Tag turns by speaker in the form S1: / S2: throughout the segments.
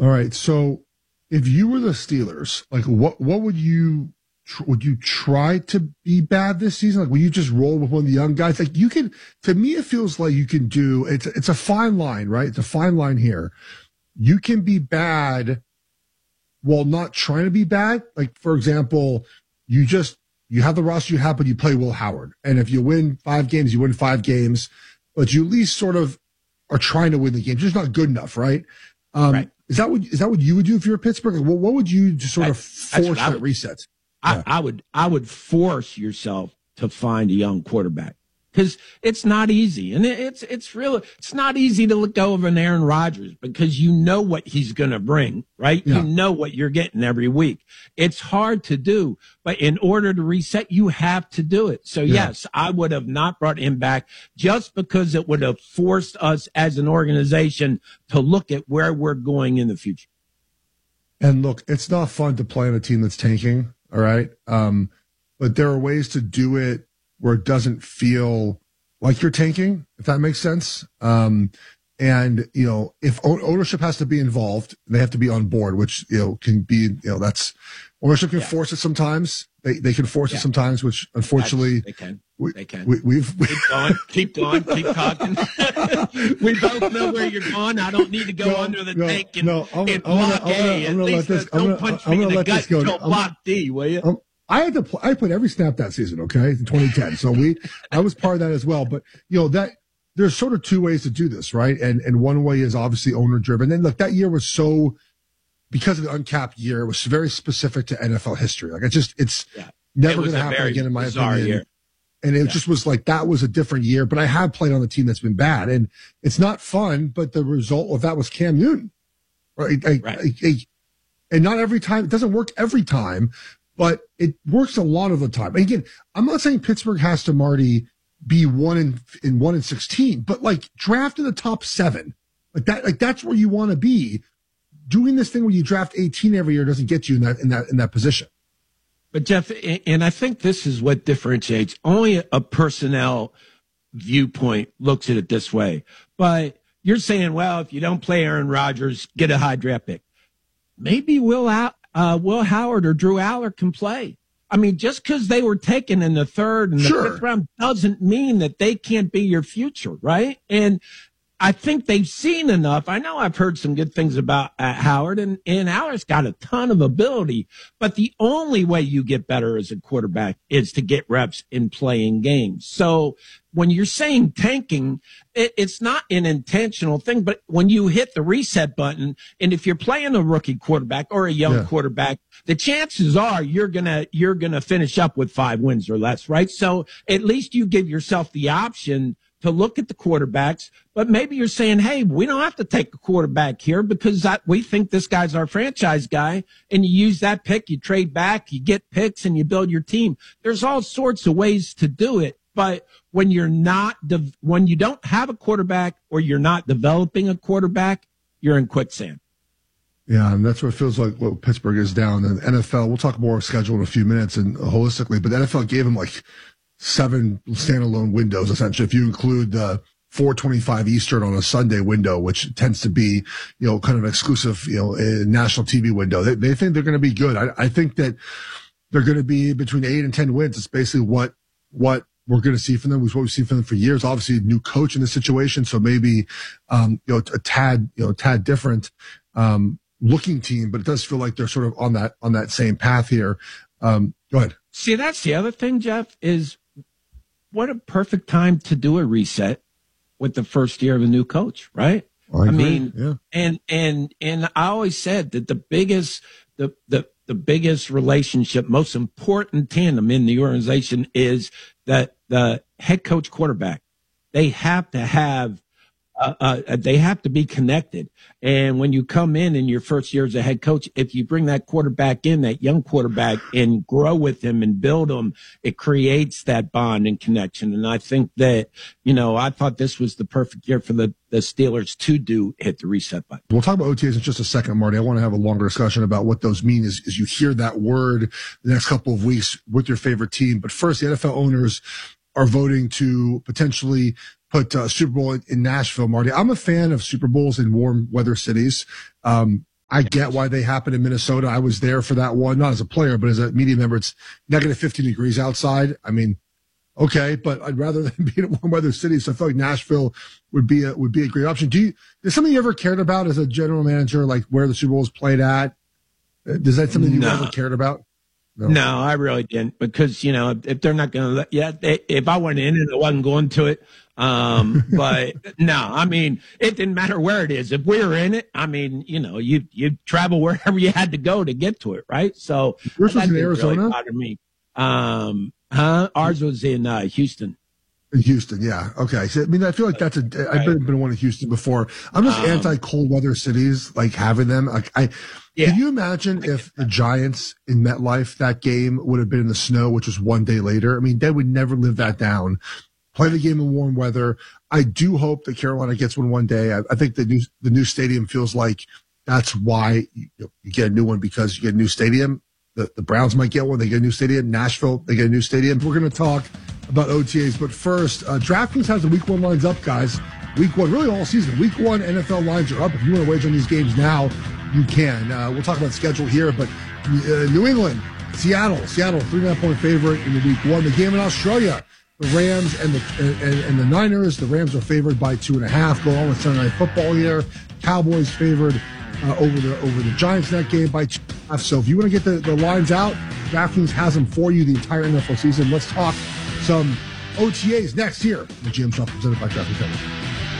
S1: All right. So if you were the Steelers, like what would you try to be bad this season? Like, will you just roll with one of the young guys? Like, you can, to me, it feels like you can do, it's a fine line, right? It's a fine line here. You can be bad while not trying to be bad. Like, for example, you have the roster you have, but you play Will Howard. And if you win 5 games, you win 5 games, but you at least sort of are trying to win the game. You're just not good enough, right?
S2: Right.
S1: Is that what you would do if you're Pittsburgh? Like, what would you just sort of force that reset?
S2: Yeah. I would force yourself to find a young quarterback because it's not easy. And it's not easy to let go of an Aaron Rodgers because you know what he's going to bring, right? Yeah. You know what you're getting every week. It's hard to do, but in order to reset, you have to do it. So yes, I would have not brought him back just because it would have forced us as an organization to look at where we're going in the future.
S1: And look, it's not fun to play on a team that's tanking. All right. But there are ways to do it where it doesn't feel like you're tanking, if that makes sense. And, if ownership has to be involved, they have to be on board, which, can be, that's ownership can force it sometimes. They can force it sometimes, which unfortunately
S2: they can.
S1: We've
S2: keep going, keep talking. We both know where you're going. I don't need to go under the tank and block A. At least don't punch me in the gut until block D, will you?
S1: I played every snap that season, okay, in 2010. So I was part of that as well. But that there's sort of 2 ways to do this, right? And one way is obviously owner driven. And look, that year was so, because of the uncapped year, it was very specific to NFL history. Like it's never going to happen again in my opinion. Year. And it just was like, that was a different year, but I have played on the team that's been bad and it's not fun, but the result of that was Cam Newton, right? And not every time, it doesn't work every time, but it works a lot of the time. And again, I'm not saying Pittsburgh has to, Marty, be 1-16, but like draft in the top 7, like that's where you want to be. Doing this thing where you draft 18 every year doesn't get you in that position.
S2: But Jeff, and I think this is what differentiates. Only a personnel viewpoint looks at it this way. But you're saying, well, if you don't play Aaron Rodgers, get a high draft pick. Maybe Will Howard or Drew Aller can play. I mean, just because they were taken in the 3rd and the 5th round doesn't mean that they can't be your future, right? And I think they've seen enough. I know I've heard some good things about Howard, and Aller's got a ton of ability, but the only way you get better as a quarterback is to get reps in playing games. So when you're saying tanking, it's not an intentional thing, but when you hit the reset button, and if you're playing a rookie quarterback or a young quarterback, the chances are you're gonna finish up with 5 wins or less, right? So at least you give yourself the option to look at the quarterbacks, but maybe you're saying, hey, we don't have to take a quarterback here because we think this guy's our franchise guy, and you use that pick, you trade back, you get picks, and you build your team. There's all sorts of ways to do it, but when when you don't have a quarterback or you're not developing a quarterback, you're in quicksand.
S1: Yeah, and that's what it feels like what Pittsburgh is down. And the NFL, we'll talk more schedule in a few minutes and holistically, but the NFL gave them like 7 standalone windows, essentially, if you include the 4:25 Eastern on a Sunday window, which tends to be, kind of exclusive, a national TV window. They think they're going to be good. I think that they're going to be between 8 and 10 wins. It's basically what we're going to see from them, was what we've seen from them for years. Obviously, a new coach in this situation, so maybe, a tad different, looking team, but it does feel like they're sort of on that same path here. Go ahead.
S2: See, that's the other thing, Jeff, is what a perfect time to do a reset with the first year of a new coach, right?
S1: I mean,
S2: and I always said that the biggest relationship, most important tandem in the organization is that the head coach quarterback. They have to have they have to be connected. And when you come in your first year as a head coach, if you bring that quarterback in, that young quarterback, and grow with him and build him, it creates that bond and connection. And I think that, I thought this was the perfect year for the Steelers to hit the reset button.
S1: We'll talk about OTAs in just a second, Marty. I want to have a longer discussion about what those mean as you hear that word the next couple of weeks with your favorite team. But first, the NFL owners are voting to potentially put Super Bowl in Nashville, Marty. I'm a fan of Super Bowls in warm weather cities. I get why they happen in Minnesota. I was there for that one, not as a player, but as a media member. It's negative 15 degrees outside. I mean, okay, but I'd rather than be in a warm weather city. So I feel like Nashville would be a great option. Is something you ever cared about as a general manager, like where the Super Bowl is played at? Is that something you ever cared about?
S2: No, I really didn't, because, if they're not going to if I went in and I wasn't going to it, but no, I mean, it didn't matter where it is. If we were in it, I mean, you travel wherever you had to go to get to it, right? So
S1: yours was in Arizona?
S2: Really bother me. Ours was in Houston.
S1: In Houston, yeah. Okay. So, I mean, I feel like I've been one in Houston before. I'm just anti-cold weather cities, like having them. Can you imagine if the Giants in MetLife, that game would have been in the snow, which was one day later? I mean, they would never live that down. Play the game in warm weather. I do hope that Carolina gets one day. I think the new stadium feels like that's why you get a new one, because you get a new stadium. The Browns might get one. They get a new stadium. Nashville, they get a new stadium. We're going to talk about OTAs. But first, DraftKings has the Week 1 lines up, guys. Week 1, really all season. Week 1 NFL lines are up. If you want to wager on these games now, you can. We'll talk about schedule here. But New England, Seattle, 3.5-point favorite in the Week 1. The game in Australia, the Rams and the Niners. The Rams are favored by 2.5. Go on with Sunday Night Football here. Cowboys favored over the Giants in that game by 2.5. So if you want to get the lines out, DraftKings has them for you the entire NFL season. Let's talk some OTAs next here. The GM Show presented by DraftKings.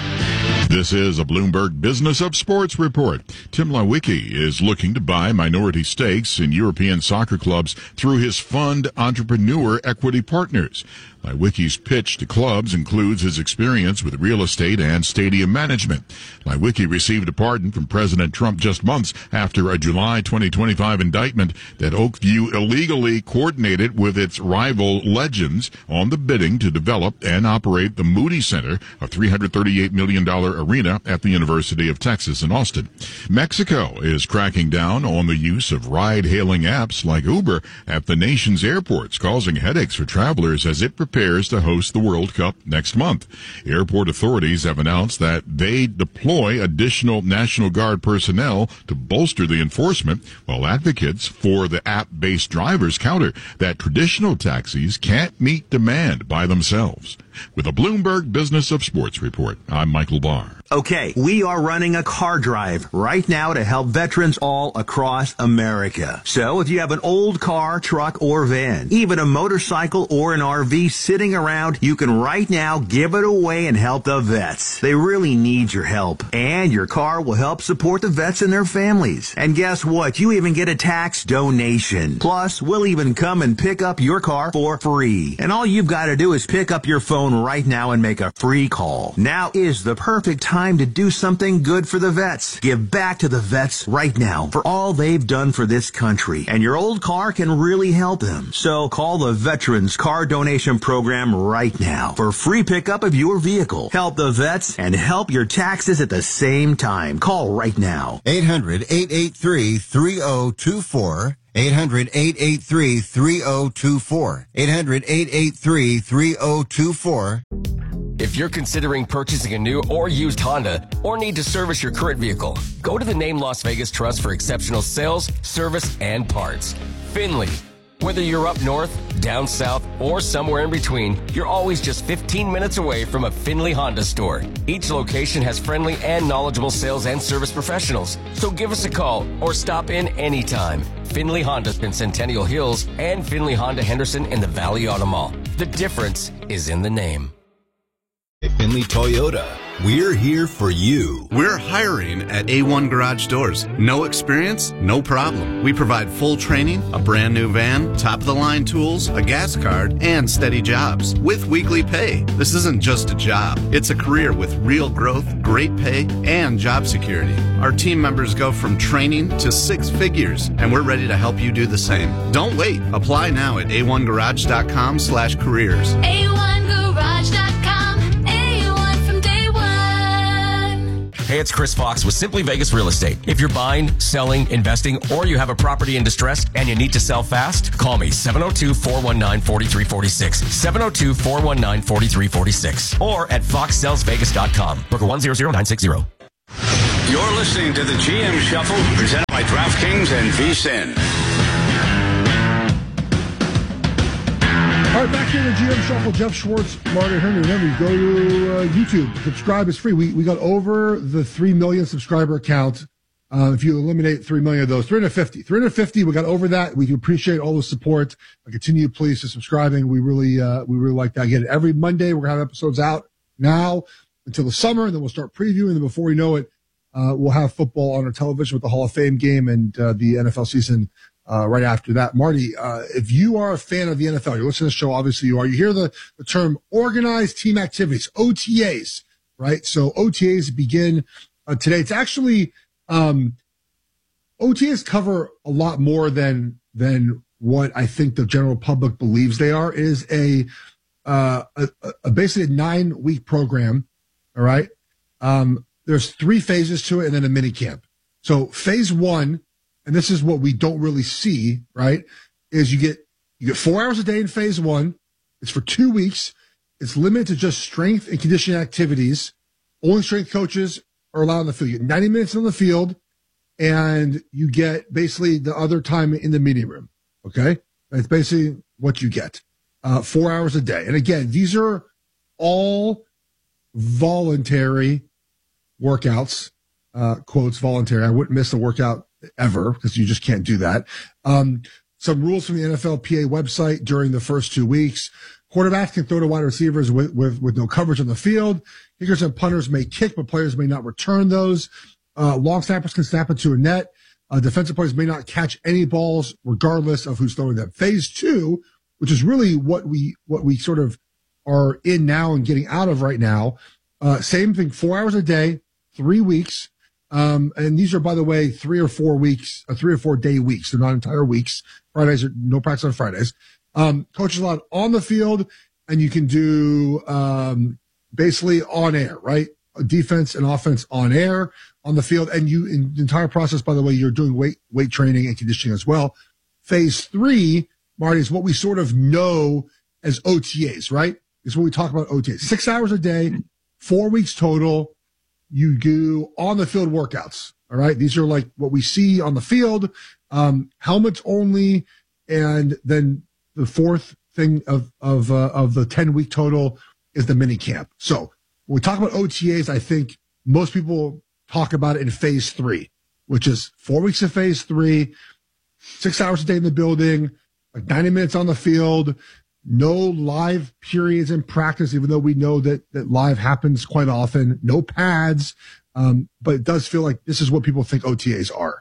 S3: This is a Bloomberg Business of Sports report. Tim Lewicki is looking to buy minority stakes in European soccer clubs through his fund Entrepreneur Equity Partners. Lewicki's pitch to clubs includes his experience with real estate and stadium management. Lewicki received a pardon from President Trump just months after a July 2025 indictment that Oakview illegally coordinated with its rival Legends on the bidding to develop and operate the Moody Center, a $338 million arena at the University of Texas in Austin. Mexico is cracking down on the use of ride-hailing apps like Uber at the nation's airports, causing headaches for travelers as it prepares to host the World Cup next month. Airport authorities have announced that they deploy additional National Guard personnel to bolster the enforcement, while advocates for the app-based drivers counter that traditional taxis can't meet demand by themselves. With a Bloomberg Business of Sports report, I'm Michael Barr.
S4: Okay, we are running a car drive right now to help veterans all across America. So if you have an old car, truck, or van, even a motorcycle or an RV sitting around, you can right now give it away and help the vets. They really need your help. And your car will help support the vets and their families. And guess what? You even get a tax donation. Plus, we'll even come and pick up your car for free. And all you've got to do is pick up your phone right now and make a free call. Now is the perfect time to do something good for the vets. Give back to the vets right now for all they've done for this country. And your old car can really help them. So call the Veterans Car Donation Program right now for free pickup of your vehicle. Help the vets and help your taxes at the same time. Call right now.
S5: 800-883-3024. 800-883-3024. 800-883-3024.
S6: If you're considering purchasing a new or used Honda or need to service your current vehicle, go to the Name Las Vegas Trust for exceptional sales, service, and parts. Finley. Whether you're up north, down south, or somewhere in between, you're always just 15 minutes away from a Finley Honda store. Each location has friendly and knowledgeable sales and service professionals. So give us a call or stop in anytime. Finley Honda's in Centennial Hills and Finley Honda Henderson in the Valley Auto Mall. The difference is in the name.
S7: Finley Toyota. We're here for you.
S8: We're hiring at A1 Garage Doors. No experience? No problem. We provide full training, a brand new van, top-of-the-line tools, a gas card, and steady jobs with weekly pay. This isn't just a job. It's a career with real growth, great pay, and job security. Our team members go from training to 6 figures, and we're ready to help you do the same. Don't wait. Apply now at a1garage.com/careers.
S9: A1garage.com.
S6: Hey, it's Chris Fox with Simply Vegas Real Estate. If you're buying, selling, investing, or you have a property in distress and you need to sell fast, call me 702-419-4346. 702-419-4346. Or at foxsellsvegas.com. Broker 100960.
S10: You're listening to the GM Shuffle, presented by DraftKings and VSiN.
S1: All right, back here in the GM Shuffle, Jeff Schwartz, Marty Henry. Remember, you go to YouTube. Subscribe is free. We got over the 3 million subscriber count. If you eliminate 3 million of those, 350, we got over that. We appreciate all the support. Continue, please, to subscribing. We really like that. Again, every Monday, we're going to have episodes out now until the summer, and then we'll start previewing. And before we know it, we'll have football on our television with the Hall of Fame game and the NFL season right after that. Marty, if you are a fan of the NFL, you're listening to the show, obviously you are. You hear the term organized team activities, OTAs, right? So OTAs begin today. It's actually OTAs cover a lot more than what I think the general public believes they are. It is basically a 9-week program. All right. There's 3 phases to it and then a mini camp. So phase 1, and this is what we don't really see, right, is you get 4 hours a day in phase 1. It's for 2 weeks. It's limited to just strength and conditioning activities. Only strength coaches are allowed on the field. You get 90 minutes on the field, and you get basically the other time in the meeting room. Okay? That's basically what you get. 4 hours a day. And again, these are all voluntary workouts, quotes voluntary. I wouldn't miss a workout ever because you just can't do that. Some rules from the NFLPA website during the first 2 weeks. Quarterbacks can throw to wide receivers with no coverage on the field. Kickers and punters may kick, but players may not return those. Long snappers can snap into a net. Defensive players may not catch any balls regardless of who's throwing them. Phase 2, which is really what we sort of are in now and getting out of right now. Same thing, 4 hours a day, 3 weeks. And these are, by the way, 3 or 4 day weeks. They're not entire weeks. Fridays are no practice on Fridays. Coaches allowed on the field, and you can do, basically on air, right? Defense and offense on air, on the field. And in the entire process, by the way, you're doing weight training and conditioning as well. Phase 3, Marty, is what we sort of know as OTAs, right? Is when we talk about OTAs. 6 hours a day, 4 weeks total. You do on the field workouts. All right. These are like what we see on the field, helmets only. And then the fourth thing of the 10-week total is the mini camp. So when we talk about OTAs, I think most people talk about it in phase 3, which is 4 weeks of phase 3, 6 hours a day in the building, like 90 minutes on the field. No live periods in practice, even though we know that live happens quite often. No pads. But it does feel like this is what people think OTAs are.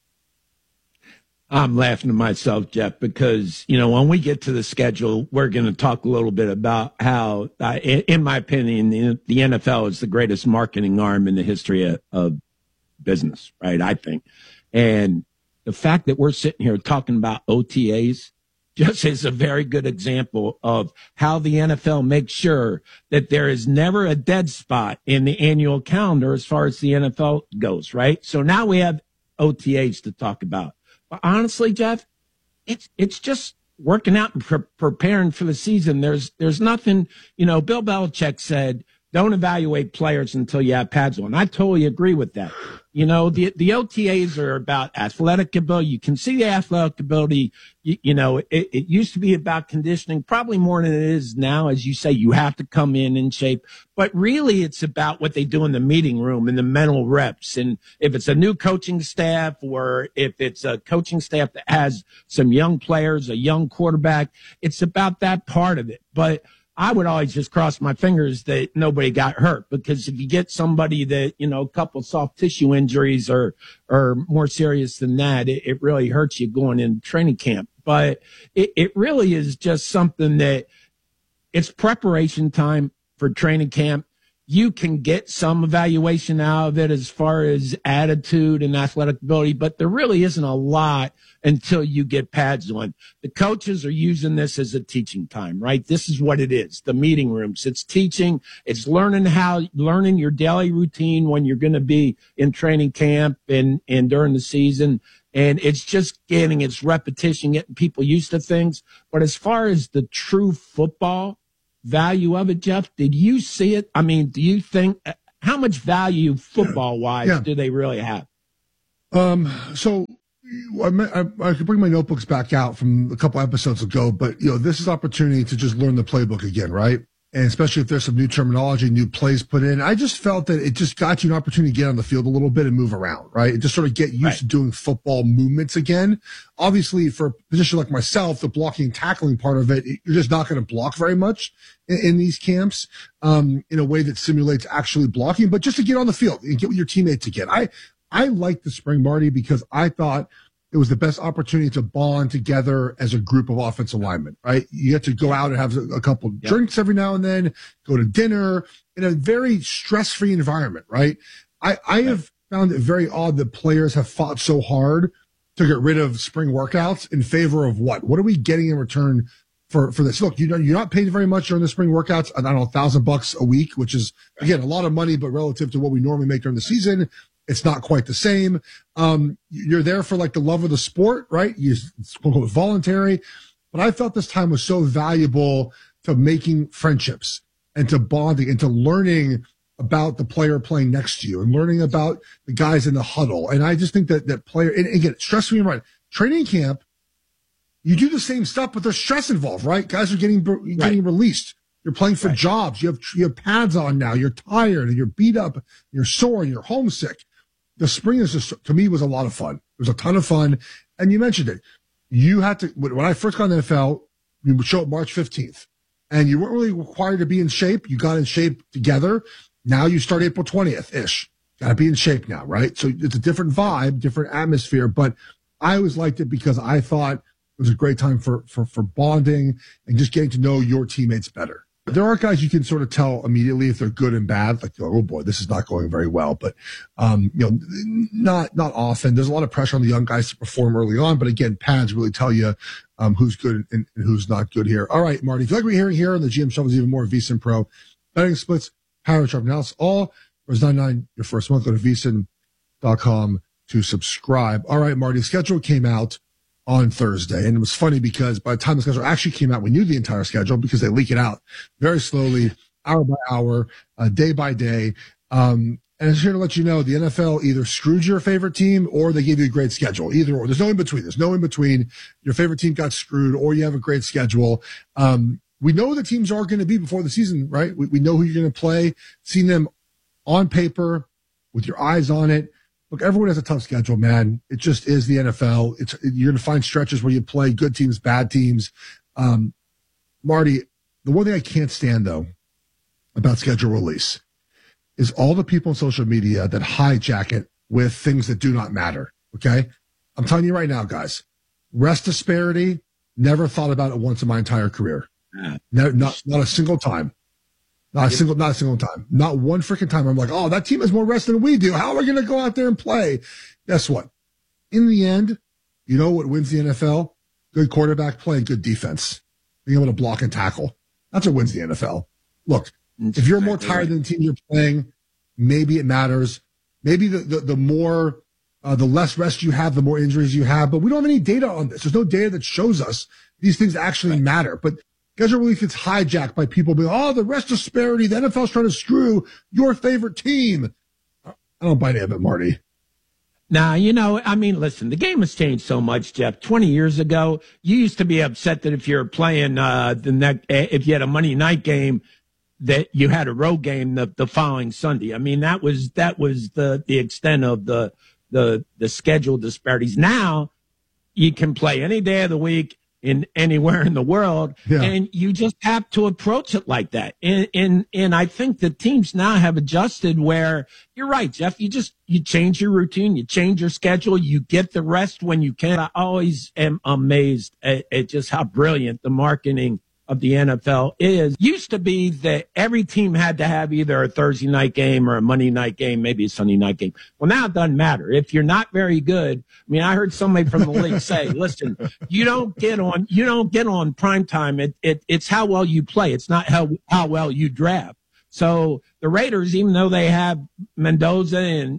S2: I'm laughing to myself, Jeff, because, when we get to the schedule, we're going to talk a little bit about how, in my opinion, the NFL is the greatest marketing arm in the history of business, right? I think. And the fact that we're sitting here talking about OTAs just is a very good example of how the NFL makes sure that there is never a dead spot in the annual calendar as far as the NFL goes, right? So now we have OTAs to talk about. But honestly, Jeff, it's just working out and preparing for the season. There's nothing, Bill Belichick said, don't evaluate players until you have pads on. I totally agree with that. The OTAs are about athletic ability. You can see the athletic ability. It used to be about conditioning, probably more than it is now. As you say, you have to come in shape. But really, it's about what they do in the meeting room and the mental reps. And if it's a new coaching staff or if it's a coaching staff that has some young players, a young quarterback, it's about that part of it. But I would always just cross my fingers that nobody got hurt, because if you get somebody that, a couple soft tissue injuries or more serious than that, it really hurts you going into training camp. But it really is just something that it's preparation time for training camp. You can get some evaluation out of it as far as attitude and athletic ability, but there really isn't a lot until you get pads on. The coaches are using this as a teaching time, right? This is what it is. The meeting rooms. It's teaching. It's learning your daily routine when you're going to be in training camp and during the season. And it's just its repetition, getting people used to things. But as far as the true football value of it, Jeff, did you see it? I mean, do you think how much value football wise do they really have?
S1: So I could bring my notebooks back out from a couple episodes ago, but this is opportunity to just learn the playbook again, right? And especially if there's some new terminology, new plays put in. I just felt that it just got you an opportunity to get on the field a little bit and move around, right? And just sort of get used to doing football movements again. Obviously, for a position like myself, the blocking and tackling part of it, you're just not going to block very much in these camps in a way that simulates actually blocking, but just to get on the field and get with your teammates again. I liked the spring, Marty, because I thought it was the best opportunity to bond together as a group of offensive linemen, right? You get to go out and have a couple drinks every now and then, go to dinner in a very stress-free environment, right? I have found it very odd that players have fought so hard to get rid of spring workouts in favor of what? What are we getting in return for this? Look, you're not paid very much during the spring workouts. I don't know, $1,000 a week, which is, again, a lot of money, but relative to what we normally make during the season, it's not quite the same. You're there for like the love of the sport, right? It's voluntary. But I felt this time was so valuable to making friendships and to bonding and to learning about the player playing next to you and learning about the guys in the huddle. And I just think that player, and again, stress-free environment. Training camp, you do the same stuff, but there's stress involved, right? Guys are getting released. You're playing for jobs. You have pads on now. You're tired and you're beat up. You're sore and you're homesick. The spring is just, to me, was a lot of fun. It was a ton of fun. And you mentioned it. You had to, when I first got in the NFL, we would show up March 15th and you weren't really required to be in shape. You got in shape together. Now you start April 20th-ish. Got to be in shape now, right? So it's a different vibe, different atmosphere, but I always liked it because I thought it was a great time for bonding and just getting to know your teammates better. There are guys you can sort of tell immediately if they're good and bad, like, oh boy, this is not going very well. But, not often. There's a lot of pressure on the young guys to perform early on. But again, pads really tell you, who's good and who's not good here. All right, Marty, if you like what you're hearing here on the GM Shuffle is even more VSiN Pro, betting splits, power chart analysis, all was $9.99 your first month. Go to VSiN.com to subscribe. All right, Marty, the schedule came out on Thursday. And it was funny because by the time the schedule actually came out, we knew the entire schedule because they leak it out very slowly, hour by hour, day by day. And I'm just here to let you know the NFL either screwed your favorite team or they gave you a great schedule. Either or. There's no in between. There's no in between. Your favorite team got screwed or you have a great schedule. We know the teams are going to be before the season, right? We know who you're going to play, seen them on paper with your eyes on it. Look, everyone has a tough schedule, man. It just is the NFL. You're going to find stretches where you play good teams, bad teams. Marty, the one thing I can't stand, though, about schedule release is all the people on social media that hijack it with things that do not matter, okay? I'm telling you right now, guys, rest disparity, never thought about it once in my entire career. Not a single time. Not a single time. Not one freaking time. I'm like, oh, that team has more rest than we do. How are we going to go out there and play? Guess what? In the end, you know what wins the NFL? Good quarterback play and good defense. Being able to block and tackle. That's what wins the NFL. Look, if you're more tired than the team you're playing, maybe it matters. Maybe the more, the less rest you have, the more injuries you have. But we don't have any data on this. There's no data that shows us these things actually matter. But schedule release gets hijacked by people being, oh, the rest disparity, the NFL's trying to screw your favorite team. I don't buy any of it, Marty.
S2: Now, listen, the game has changed so much, Jeff. 20 years ago, you used to be upset that if you're playing if you had a Monday night game, that you had a road game the following Sunday. I mean, that was the extent of the schedule disparities. Now you can play any day of the week in anywhere in the world, and you just have to approach it like that. And I think the teams now have adjusted where you're right, Jeff. You change your routine, you change your schedule, you get the rest when you can. I always am amazed at just how brilliant the marketing of the NFL is. Used to be that every team had to have either a Thursday night game or a Monday night game, maybe a Sunday night game. Well, now it doesn't matter. If you're not very good, I mean, I heard somebody from the league say, listen, you don't get on prime time. It's how well you play. It's not how well you draft. So the Raiders, even though they have Mendoza and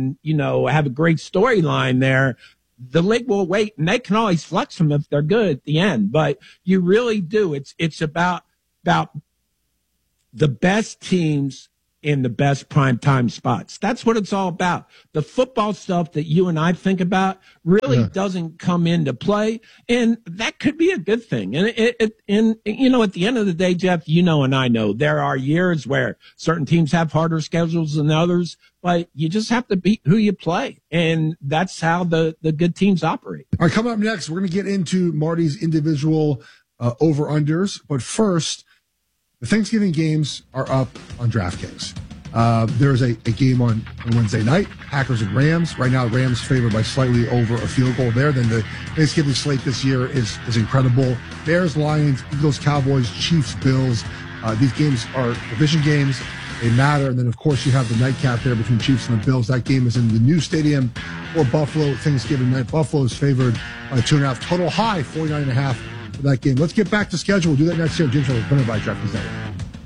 S2: have a great storyline there, the league will wait, and they can always flex them if they're good at the end. But you really do. It's about the best teams in the best primetime spots. That's what it's all about. The football stuff that you and I think about really doesn't come into play, and that could be a good thing. And you know, at the end of the day, Jeff, you know, and I know there are years where certain teams have harder schedules than others, but you just have to beat who you play, and that's how the good teams operate.
S1: All right, coming up next, we're going to get into Marty's individual over-unders, but first, the Thanksgiving games are up on DraftKings. There's a game on Wednesday night, Packers and Rams. Right now, Rams favored by slightly over a field goal there. Then the Thanksgiving slate this year is incredible. Bears, Lions, Eagles, Cowboys, Chiefs, Bills. These games are division games. They matter. And then, of course, you have the nightcap there between Chiefs and the Bills. That game is in the new stadium for Buffalo Thanksgiving night. Buffalo is favored by 2.5. Total high, 49.5 for that game. Let's get back to schedule. We'll do that next year. Jim Show is presented by DraftKings Network.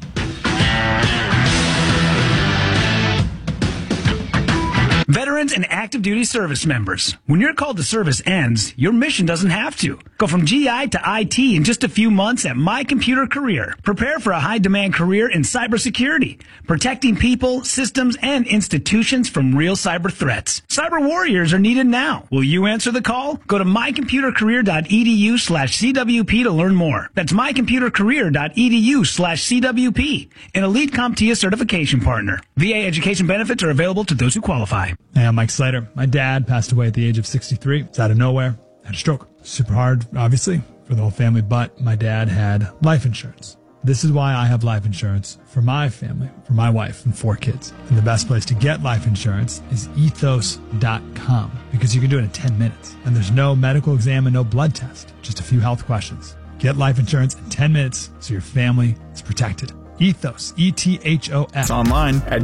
S11: Veterans and active duty service members, when your call to service ends, your mission doesn't have to. Go from GI to IT in just a few months at My Computer Career. Prepare for a high-demand career in cybersecurity, protecting people, systems, and institutions from real cyber threats. Cyber warriors are needed now. Will you answer the call? Go to mycomputercareer.edu/CWP to learn more. That's mycomputercareer.edu/CWP, an Elite CompTIA certification partner. VA education benefits are available to those who qualify.
S12: Hey, I'm Mike Slater. My dad passed away at the age of 63. It's out of nowhere. Had a stroke. Super hard, obviously, for the whole family, but my dad had life insurance. This is why I have life insurance for my family, for my wife and 4 kids. And the best place to get life insurance is ethos.com, because you can do it in 10 minutes. And there's no medical exam and no blood test, just a few health questions. Get life insurance in 10 minutes so your family is protected. Ethos, ETHOS.
S13: It's online at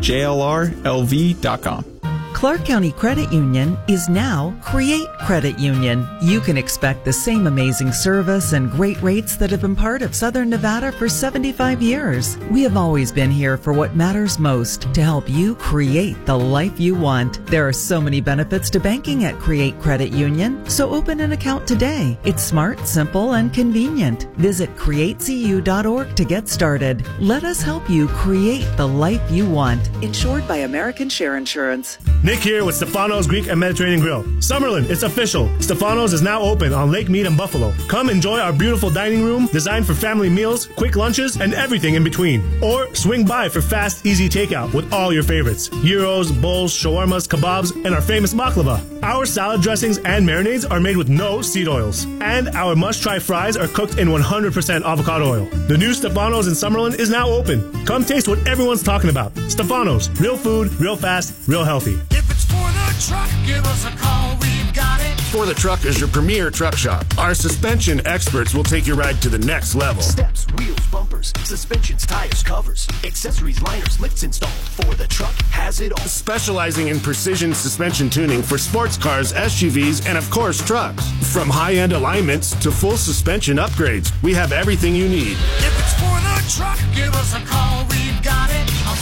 S13: jlrlv.com.
S14: Clark County Credit Union is now Create Credit Union. You can expect the same amazing service and great rates that have been part of Southern Nevada for 75 years. We have always been here for what matters most, to help you create the life you want. There are so many benefits to banking at Create Credit Union, so open an account today. It's smart, simple, and convenient. Visit createcu.org to get started. Let us help you create the life you want. Insured by American Share Insurance.
S15: Nick here with Stefano's Greek and Mediterranean Grill. Summerlin, it's official. Stefano's is now open on Lake Mead and Buffalo. Come enjoy our beautiful dining room designed for family meals, quick lunches, and everything in between. Or swing by for fast, easy takeout with all your favorites. Gyros, bowls, shawarmas, kebabs, and our famous baklava. Our salad dressings and marinades are made with no seed oils. And our must-try fries are cooked in 100% avocado oil. The new Stefano's in Summerlin is now open. Come taste what everyone's talking about. Stefano's. Real food, real fast, real healthy.
S16: If it's for the truck, give us a call, we've got it.
S17: For the Truck is your premier truck shop. Our suspension experts will take your ride to the next level.
S18: Steps, wheels, bumpers, suspensions, tires, covers, accessories, liners, lifts installed. For the Truck has it all.
S17: Specializing in precision suspension tuning for sports cars, SUVs, and of course trucks. From high-end alignments to full suspension upgrades, we have everything you need.
S16: If it's for the truck, give us a call, we've got it. On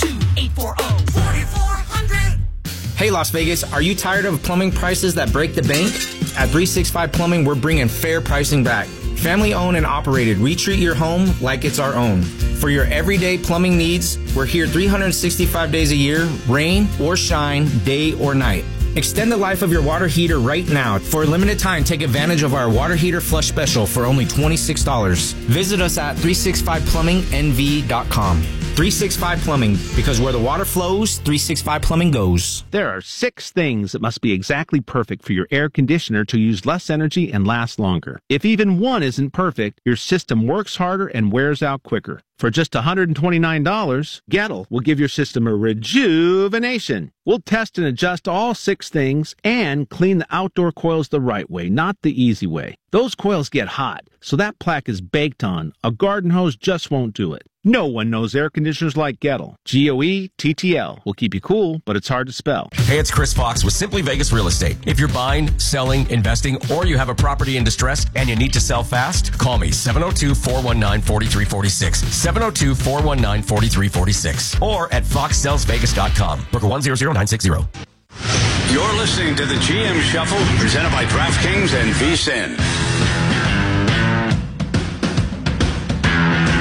S16: 702-840-4400.
S19: Hey Las Vegas, are you tired of plumbing prices that break the bank? At 365 Plumbing, we're bringing fair pricing back. Family owned and operated, we treat your home like it's our own. For your everyday plumbing needs, we're here 365 days a year, rain or shine, day or night. Extend the life of your water heater right now. For a limited time, take advantage of our water heater flush special for only $26. Visit us at 365plumbingnv.com. 365 Plumbing, because where the water flows, 365 Plumbing goes.
S20: There are 6 things that must be exactly perfect for your air conditioner to use less energy and last longer. If even one isn't perfect, your system works harder and wears out quicker. For just $129, Gettle will give your system a rejuvenation. We'll test and adjust all 6 things and clean the outdoor coils the right way, not the easy way. Those coils get hot, so that plaque is baked on. A garden hose just won't do it. No one knows air conditioners like Gettle. Goettl will keep you cool, but it's hard to spell.
S21: Hey, it's Chris Fox with Simply Vegas Real Estate. If you're buying, selling, investing, or you have a property in distress and you need to sell fast, call me 702-419-4346. 702-419-4346. Or at foxsellsvegas.com. Broker 100960.
S10: You're listening to the GM Shuffle, presented by DraftKings and VSiN.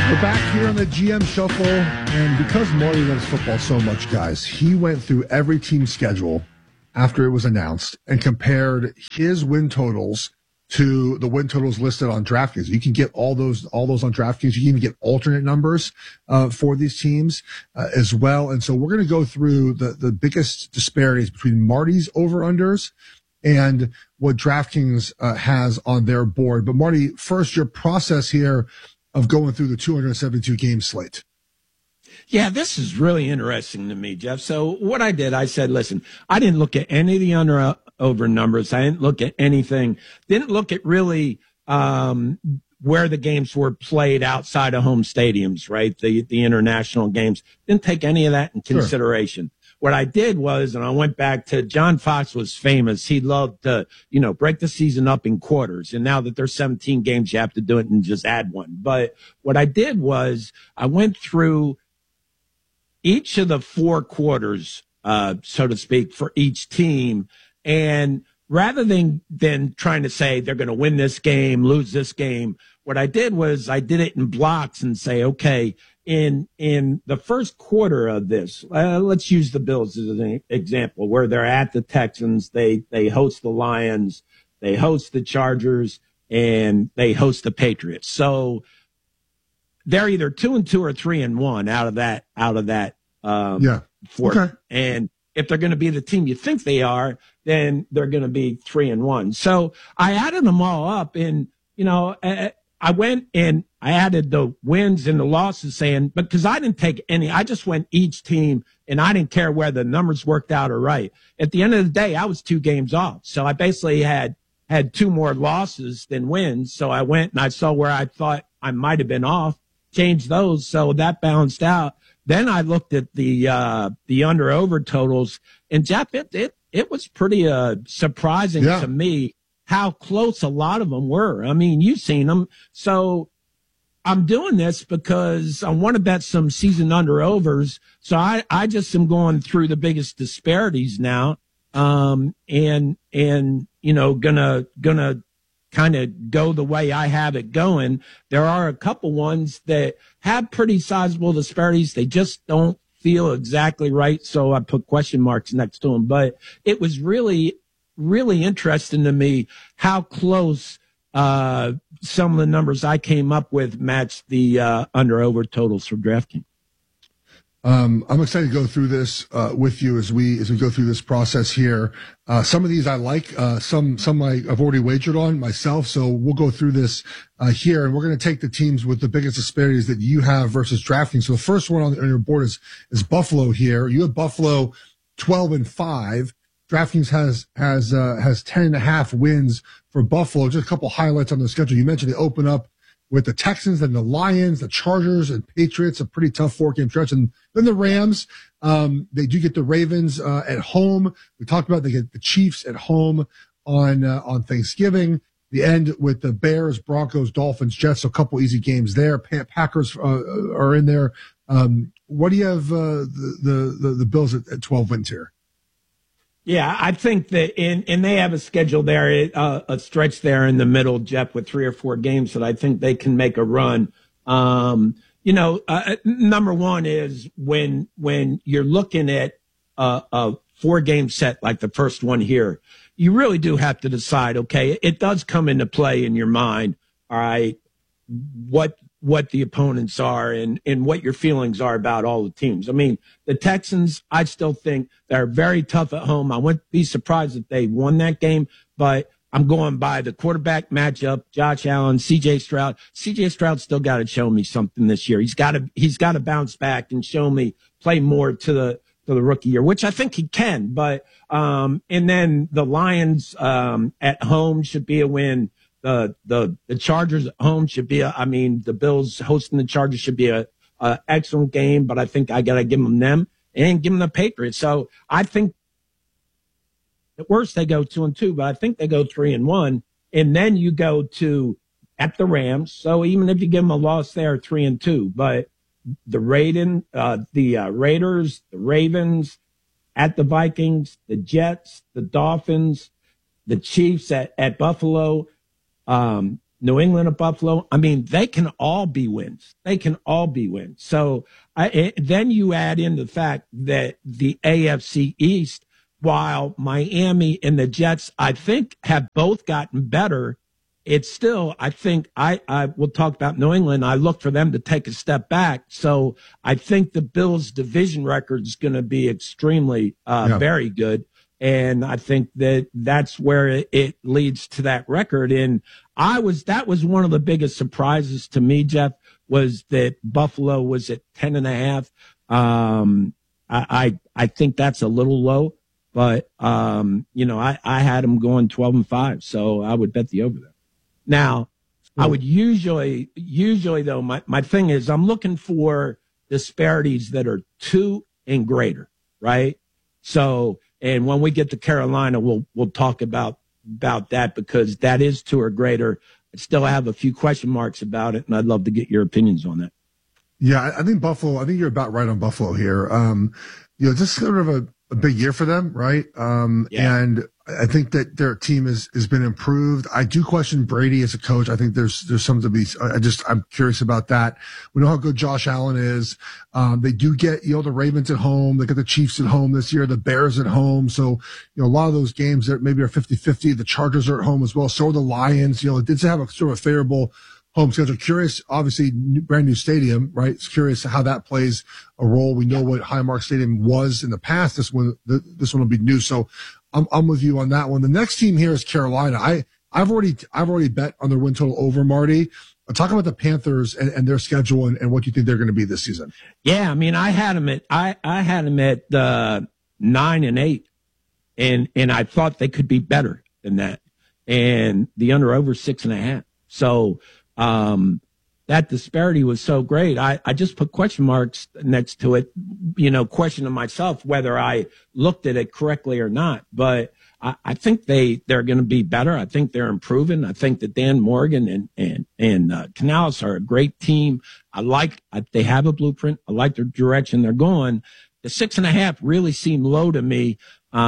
S1: We're back here on the GM Shuffle, and because Marty loves football so much, guys, he went through every team's schedule after it was announced and compared his win totals to the win totals listed on DraftKings. You can get all those on DraftKings. You can even get alternate numbers for these teams as well. And so we're going to go through the biggest disparities between Marty's over-unders and what DraftKings has on their board. But Marty, first, your process here of going through the 272 game slate.
S2: Yeah, this is really interesting to me, Jeff. So what I did, I said, listen, I didn't look at any of the over numbers. I didn't look at anything. Didn't look at really where the games were played outside of home stadiums, right? The international games. Didn't take any of that in consideration. Sure. What I did was, and I went back to John Fox was famous. He loved to, break the season up in quarters. And now that there's 17 games, you have to do it and just add one. But what I did was I went through each of the 4 quarters, so to speak, for each team. And rather than trying to say they're going to win this game, lose this game, what I did was I did it in blocks and say, okay, in the first quarter of this, let's use the Bills as an example, where they're at the Texans, they host the Lions, they host the Chargers, and they host the Patriots. So they're either 2-2 or 3-1 out of that. Fourth. Okay. And if they're going to be the team you think they are, then they're going to be 3-1. So I added them all up, and I went and I added the wins and the losses, because I didn't take any. I just went each team, and I didn't care where the numbers worked out or right. At the end of the day, I was 2 games off, so I basically had 2 more losses than wins. So I went and I saw where I thought I might have been off, changed those, so that balanced out. Then I looked at the under over totals, and Jeff, it was pretty surprising to me how close a lot of them were. I mean, you've seen them. So I'm doing this because I want to bet some season under overs. So I just am going through the biggest disparities now. And gonna kind of go the way I have it going. There are a couple ones that have pretty sizable disparities. They just don't feel exactly right. So I put question marks next to them, but it was really, really interesting to me how close, some of the numbers I came up with matched the, under over totals for DraftKings.
S1: I'm excited to go through this with you as we go through this process here. Some of these I like, some I've already wagered on myself. So we'll go through this here, and we're going to take the teams with the biggest disparities that you have versus DraftKings. So the first one on your board is Buffalo here. You have Buffalo 12-5. DraftKings has 10.5 wins for Buffalo. Just a couple highlights on the schedule. You mentioned they open up with the Texans and the Lions, the Chargers and Patriots, a pretty tough 4-game stretch. And then the Rams, they do get the Ravens, at home. We talked about they get the Chiefs at home on Thanksgiving. The end with the Bears, Broncos, Dolphins, Jets. So a couple easy games there. Packers, are in there. What do you have, the Bills at 12 wins here?
S2: Yeah, I think that and they have a schedule there, a stretch there in the middle, Jeff, with 3 or 4 games that I think they can make a run. Number one is when you're looking at a 4-game set like the first one here, you really do have to decide, okay, it does come into play in your mind, all right, what the opponents are and what your feelings are about all the teams. I mean, the Texans, I still think they're very tough at home. I wouldn't be surprised if they won that game, but I'm going by the quarterback matchup, Josh Allen, CJ Stroud. CJ Stroud still got to show me something this year. He's got to bounce back and show me, play more to the rookie year, which I think he can. But, and then the Lions, at home should be a win. The Chargers at home should be the Bills hosting the Chargers should be a excellent game, but I think I got to give them and give them the Patriots. So I think at worst they go 2-2, but I think they go 3-1. And then you go at the Rams. So even if you give them a loss there, 3-2, but the Raiders, the Ravens, at the Vikings, the Jets, the Dolphins, the Chiefs at Buffalo, New England at Buffalo. I mean, they can all be wins. So then you add in the fact that the AFC East, while Miami and the Jets, I think, have both gotten better, it's still, I think, I will talk about New England. I look for them to take a step back. So I think the Bills' division record is going to be extremely, very good. And I think that's where it leads to that record. And that was one of the biggest surprises to me, Jeff, was that Buffalo was at 10.5. I think that's a little low, but, I had them going 12-5. So I would bet the over there. Now, I would usually though, my thing is I'm looking for disparities that are 2 and greater, right? So, and when we get to Carolina, we'll talk about that because that is 2 or greater. I still have a few question marks about it, and I'd love to get your opinions on that.
S1: Yeah, I think Buffalo. I think you're about right on Buffalo here. Just sort of a big year for them, right? And I think that their team has been improved. I do question Brady as a coach. I think there's something to be. I'm curious about that. We know how good Josh Allen is. They do get the Ravens at home. They got the Chiefs at home this year. The Bears at home. So a lot of those games that maybe are 50-50. The Chargers are at home as well. So are the Lions. It did have a sort of a favorable home schedule. Curious, obviously, brand new stadium, right? It's curious how that plays a role. We know what Highmark Stadium was in the past. This one will be new. So I'm with you on that one. The next team here is Carolina. I've already bet on their win total over, Marty. Talk about the Panthers and their schedule and what you think they're going to be this season.
S2: Yeah, I mean, I had them at 9-8, and I thought they could be better than that. And the under over 6.5. So that disparity was so great. I just put question marks next to it, questioning myself whether I looked at it correctly or not. But I think they're going to be better. I think they're improving. I think that Dan Morgan and Canales are a great team. They have a blueprint. I like the direction they're going. The 6.5 really seemed low to me.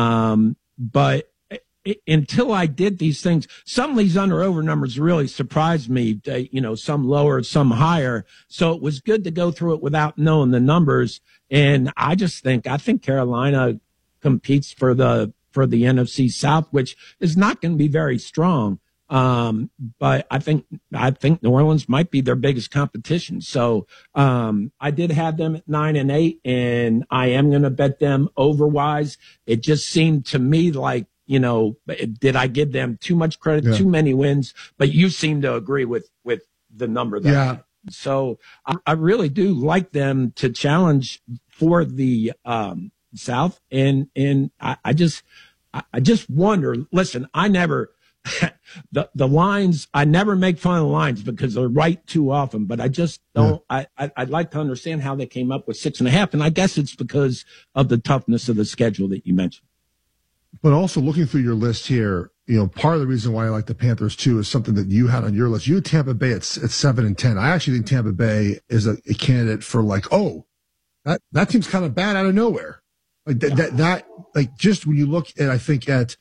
S2: But until I did these things, some of these under over numbers really surprised me, some lower, some higher. So it was good to go through it without knowing the numbers. And I think Carolina competes for the NFC South, which is not going to be very strong. But I think New Orleans might be their biggest competition. So, I did have them at 9-8, and I am going to bet them overwise. It just seemed to me like, did I give them too much credit, too many wins? But you seem to agree with the number that I had. So I really do like them to challenge for the South. And I just wonder, listen, I never the lines, I never make fun of the lines because they're right too often, but I just don't, I'd like to understand how they came up with 6.5. And I guess it's because of the toughness of the schedule that you mentioned.
S1: But also looking through your list here, part of the reason why I like the Panthers too is something that you had on your list. You had Tampa Bay at 7-10. I actually think Tampa Bay is a candidate for that team's kind of bad out of nowhere. Just when you look at, I think at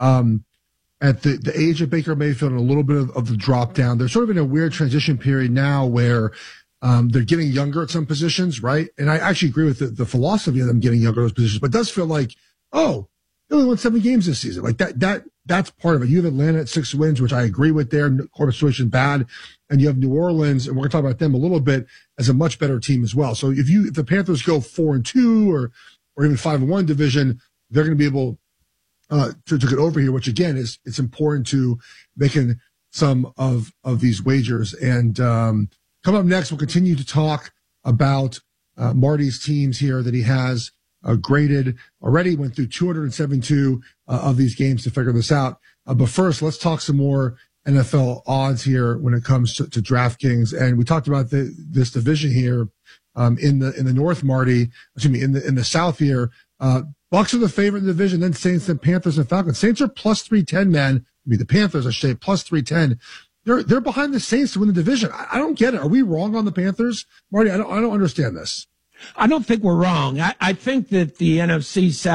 S1: the age of Baker Mayfield and a little bit of the drop down, they're sort of in a weird transition period now where they're getting younger at some positions, right? And I actually agree with the philosophy of them getting younger at those positions, but it does feel like, they only won 7 games this season. That's part of it. You have Atlanta at 6 wins, which I agree with there. Quarter situation bad. And you have New Orleans, and we're going to talk about them a little bit, as a much better team as well. So if the Panthers go 4-2 or even 5-1 division, they're going to be able to get over here, which again it's important to making some of these wagers. And coming up next, we'll continue to talk about Marty's teams here that he has graded already. Went through 272 of these games to figure this out. But first, let's talk some more NFL odds here when it comes to DraftKings. And we talked about this division here in the North, Marty. Excuse me, in the South here. Bucks are the favorite in the division. Then Saints, then Panthers, and Falcons. Saints are plus 310, man. The Panthers, I should say, plus 310. They're behind the Saints to win the division. I don't get it. Are we wrong on the Panthers, Marty? I don't understand this.
S2: I don't think we're wrong. I think that the NFC South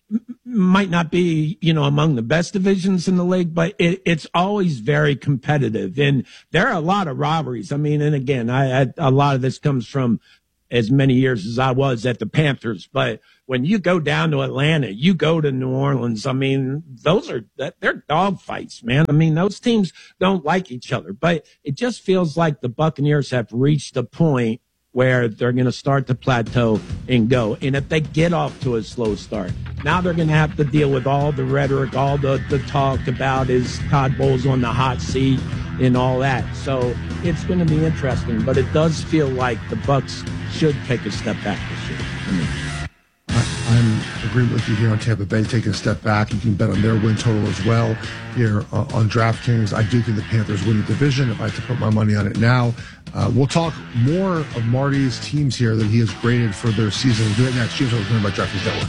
S2: might not be, among the best divisions in the league, but it's always very competitive. And there are a lot of rivalries. I mean, and again, a lot of this comes from as many years as I was at the Panthers. But when you go down to Atlanta, you go to New Orleans, I mean, they're dog fights, man. I mean, those teams don't like each other, but it just feels like the Buccaneers have reached a point where they're going to start to plateau and go. And if they get off to a slow start, now they're going to have to deal with all the rhetoric, all the talk about is Todd Bowles on the hot seat and all that. So it's going to be interesting, but it does feel like the Bucs should take a step back this year.
S1: I'm agreeing with you here on Tampa Bay taking a step back. You can bet on their win total as well here on DraftKings. I do think the Panthers win the division if I had to put my money on it now. We'll talk more of Marty's teams here that he has graded for their season. We'll do it next. James, we're going about DraftKings Network.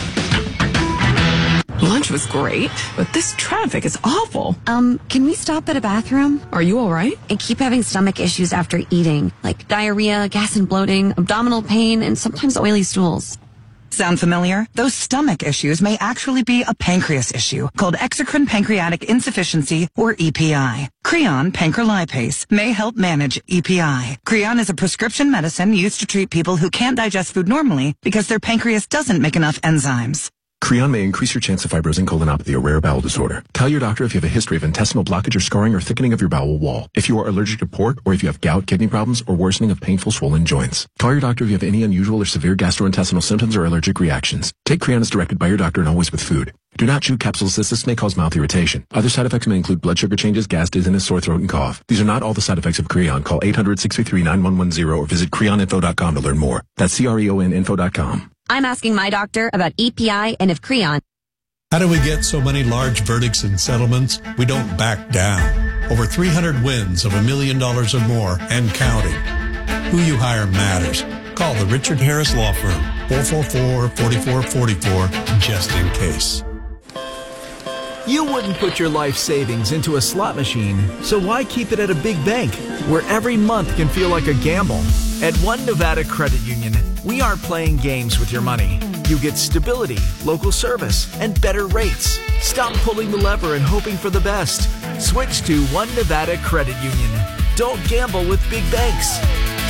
S3: Lunch was great, but this traffic is awful. Can we stop at a bathroom? Are you all right?
S22: I keep having stomach issues after eating, like diarrhea, gas and bloating, abdominal pain, and sometimes oily stools.
S23: Sound familiar? Those stomach issues may actually be a pancreas issue called exocrine pancreatic insufficiency, or EPI. Creon pancrelipase may help manage EPI. Creon is a prescription medicine used to treat people who can't digest food normally because their pancreas doesn't make enough enzymes.
S24: Creon may increase your chance of fibrosing colonopathy, a rare bowel disorder. Tell your doctor if you have a history of intestinal blockage or scarring or thickening of your bowel wall. If you are allergic to pork, or if you have gout, kidney problems, or worsening of painful swollen joints. Call your doctor if you have any unusual or severe gastrointestinal symptoms or allergic reactions. Take Creon as directed by your doctor and always with food. Do not chew capsules as this may cause mouth irritation. Other side effects may include blood sugar changes, gas, dizziness, sore throat, and cough. These are not all the side effects of Creon. Call 800-633-9110 or visit creoninfo.com to learn more. That's CREONinfo.com.
S22: I'm asking my doctor about EPI and if Creon.
S25: How do we get so many large verdicts and settlements? We don't back down. Over 300 wins of $1 million or more and counting. Who you hire matters. Call the Richard Harris Law Firm, 444-4444, just in case.
S26: You wouldn't put your life savings into a slot machine, so why keep it at a big bank where every month can feel like a gamble? At One Nevada Credit Union, we aren't playing games with your money. You get stability, local service, and better rates. Stop pulling the lever and hoping for the best. Switch to One Nevada Credit Union. Don't gamble with big banks.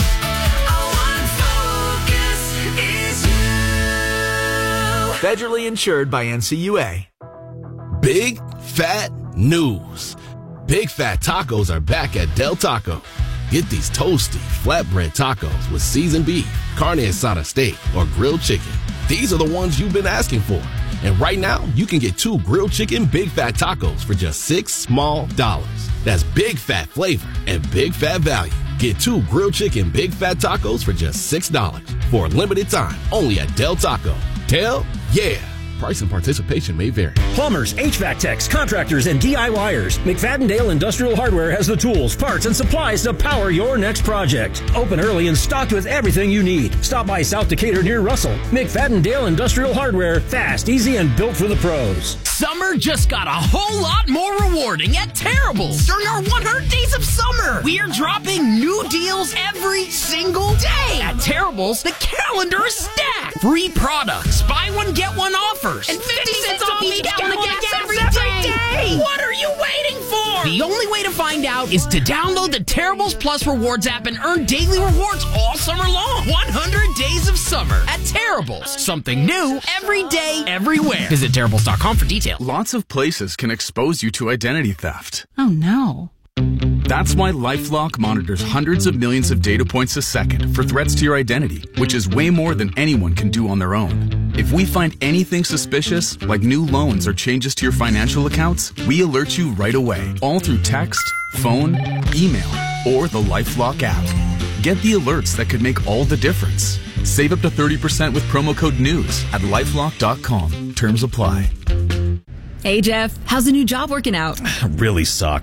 S26: Federally insured by NCUA.
S27: Big fat news. Big Fat Tacos are back at Del Taco. Get these toasty, flatbread tacos with seasoned beef, carne asada steak, or grilled chicken. These are the ones you've been asking for. And right now, you can get 2 grilled chicken Big Fat Tacos for just $6 small. That's big fat flavor and big fat value. Get 2 grilled chicken Big Fat Tacos for just $6 for a limited time only at Del Taco. Del, yeah. Price and participation may vary.
S28: Plumbers, HVAC techs, contractors, and DIYers. McFadden-Dale Industrial Hardware has the tools, parts, and supplies to power your next project. Open early and stocked with everything you need. Stop by South Decatur near Russell. McFadden-Dale Industrial Hardware. Fast, easy, and built for the pros.
S29: Summer just got a whole lot more rewarding at Terrible's. During our 100 Days of Summer, we are dropping new deals every single day. At Terrible's, the calendar is stacked. Free products, buy one, get one offer. And 50 cents off each gallon of gas every day. What are you waiting for? The only way to find out is to download the Terrible's Plus Rewards app and earn daily rewards all summer long. 100 Days of Summer at Terrible's. Something new every day, everywhere. Visit Terrible's.com for details.
S13: Lots of places can expose you to identity theft.
S3: Oh, no.
S13: That's why LifeLock monitors hundreds of millions of data points a second for threats to your identity, which is way more than anyone can do on their own. If we find anything suspicious, like new loans or changes to your financial accounts, we alert you right away, all through text, phone, email, or the LifeLock app. Get the alerts that could make all the difference. Save up to 30% with promo code NEWS at LifeLock.com. Terms apply.
S30: Hey, Jeff. How's the new job working out?
S31: Really sucks.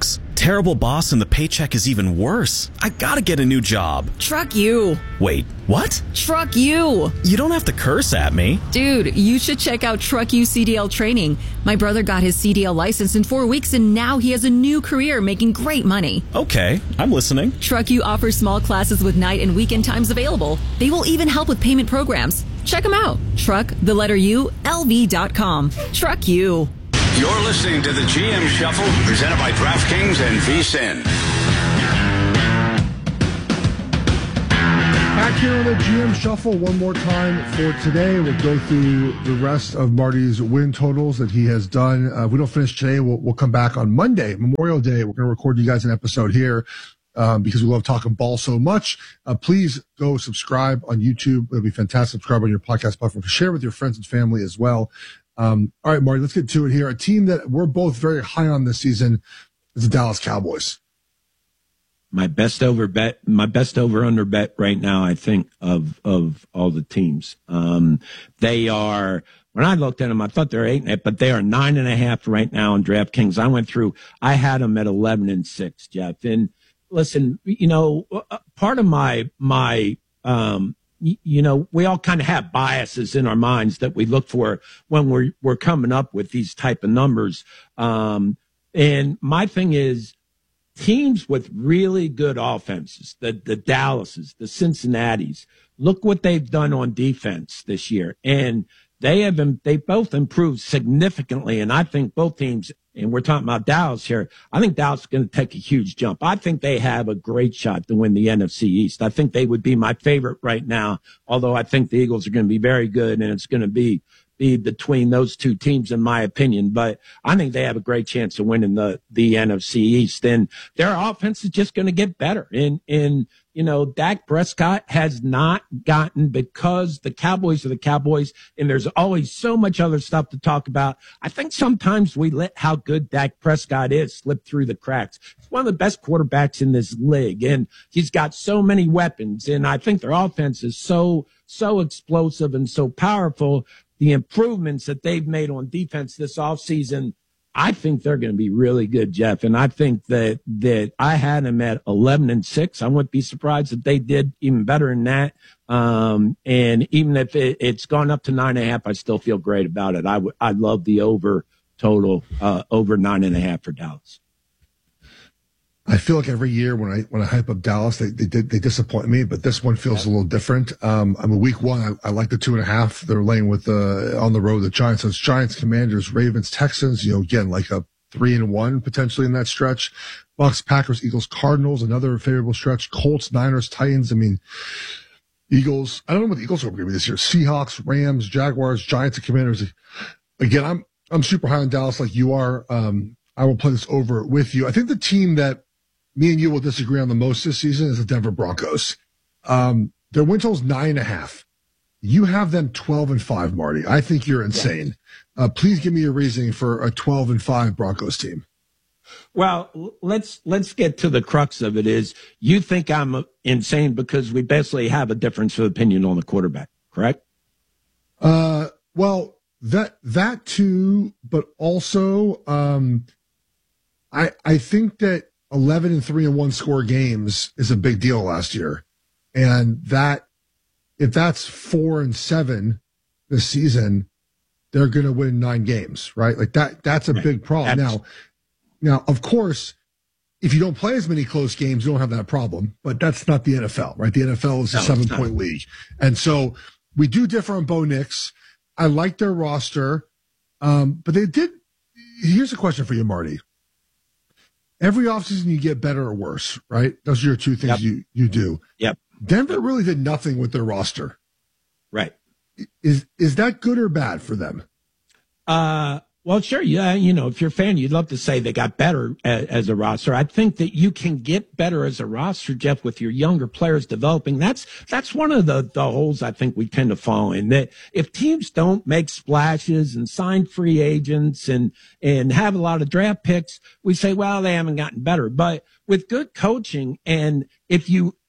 S4: terrible boss and the paycheck is even worse. I gotta get a new job.
S3: Truck you.
S4: Wait, what?
S3: Truck you.
S4: You don't have to curse at me.
S3: Dude, you should check out Truck You CDL training. My brother got his CDL license in 4 weeks and now he has a new career making great money.
S4: Okay, I'm listening.
S3: Truck You offers small classes with night and weekend times available. They will even help with payment programs. Check them out. LV.com. Truck You.
S10: You're listening to the GM Shuffle, presented by DraftKings and VSiN.
S1: Back here on the GM Shuffle one more time for today. We'll go through the rest of Marty's win totals that he has done. If we don't finish today, we'll come back on Monday, Memorial Day. We're going to record you guys an episode here because we love talking ball so much. Please go subscribe on YouTube. It'll be fantastic. Subscribe on your podcast platform. Share with your friends and family as well. All right, Marty, let's get to it here. A team that we're both very high on this season is the Dallas Cowboys.
S2: My best over under bet right now, I think, of all the teams. They are, when I looked at them, I thought they were 8.5, but they are 9.5 right now on DraftKings. I had them at 11-6, Jeff. And listen, part of my we all kind of have biases in our minds that we look for when we're coming up with these type of numbers. And my thing is teams with really good offenses, the Dallases, the Cincinnatis, look what they've done on defense this year. And they both improved significantly. And I think both teams, and we're talking about Dallas here, I think Dallas is going to take a huge jump. I think they have a great shot to win the NFC East. I think they would be my favorite right now, although I think the Eagles are going to be very good, and it's going to be between those two teams, in my opinion. But I think they have a great chance of winning the NFC East. And their offense is just going to get better. And Dak Prescott has not gotten, because the Cowboys are the Cowboys, and there's always so much other stuff to talk about. I think sometimes we let how good Dak Prescott is slip through the cracks. He's one of the best quarterbacks in this league, and he's got so many weapons. And I think their offense is so explosive and so powerful. The improvements that they've made on defense this offseason, I think they're going to be really good, Jeff. And I think that I had them at 11-6. I wouldn't be surprised if they did even better than that. And even if it's gone up to 9.5, I still feel great about it. I love the over total, over 9.5 for Dallas.
S1: I feel like every year when I hype up Dallas, they disappoint me, but this one feels a little different. Week one, I like the 2.5. They're laying with on the road the Giants. So it's Giants, Commanders, Ravens, Texans. Again, like a 3-1 potentially in that stretch. Bucks, Packers, Eagles, Cardinals, another favorable stretch. Colts, Niners, Titans. Eagles. I don't know what the Eagles are going to be this year. Seahawks, Rams, Jaguars, Giants, and Commanders. Again, I'm super high on Dallas like you are. I will play this over with you. I think the team that me and you will disagree on the most this season is the Denver Broncos. Their win total is 9.5. You have them 12-5, Marty. I think you're insane. Please give me your reasoning for a 12-5 Broncos team.
S2: Well, let's get to the crux of it. Is you think I'm insane because we basically have a difference of opinion on the quarterback, correct?
S1: Well, that too, but also, I think that 11-3-1 score games is a big deal last year. And that, if that's 4-7 this season, they're going to win 9 games, right? Like that's a big problem. Now, of course, if you don't play as many close games, you don't have that problem, but that's not the NFL, right? The NFL is a 7-point league. And so we do differ on Bo Nix. I like their roster. But here's a question for you, Marty. Every offseason you get better or worse, right? Those are your two things you do.
S2: Yep.
S1: Denver really did nothing with their roster.
S2: Right.
S1: Is that good or bad for them?
S2: Well, sure. Yeah. If you're a fan, you'd love to say they got better as a roster. I think that you can get better as a roster, Jeff, with your younger players developing. That's one of the holes I think we tend to fall in, that if teams don't make splashes and sign free agents and have a lot of draft picks, we say, well, they haven't gotten better. But with good coaching, and if you